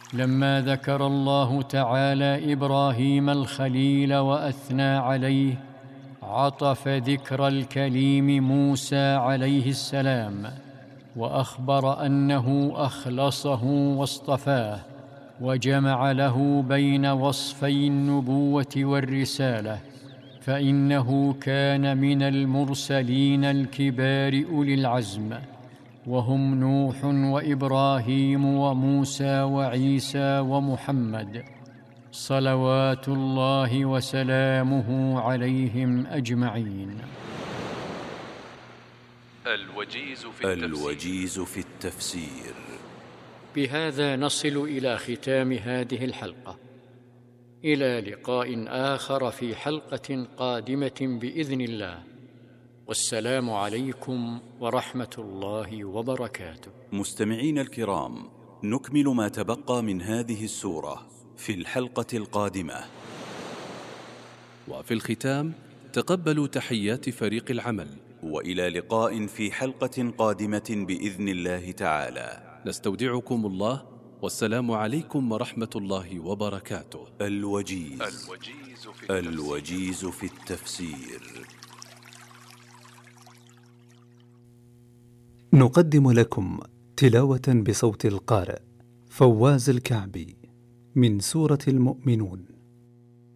لما ذكر الله تعالى إبراهيم الخليل وأثنى عليه، عطف ذكر الكليم موسى عليه السلام، وأخبر أنه أخلصه واصطفاه، وجمع له بين وصفي النبوة والرسالة، فإنه كان من المرسلين الكبار أولي العزم، وهم نوح وإبراهيم وموسى وعيسى ومحمد، صلوات الله وسلامه عليهم أجمعين. الوجيز في التفسير. بهذا نصل إلى ختام هذه الحلقة، إلى لقاء آخر في حلقة قادمة بإذن الله، والسلام عليكم ورحمة الله وبركاته. مستمعين الكرام، نكمل ما تبقى من هذه السورة في الحلقة القادمة. وفي الختام تقبلوا تحيات فريق العمل، وإلى لقاء في حلقة قادمة بإذن الله تعالى. نستودعكم الله، والسلام عليكم ورحمة الله وبركاته. الوجيز في التفسير. نقدم لكم تلاوة بصوت القارئ فواز الكعبي من سورة المؤمنون.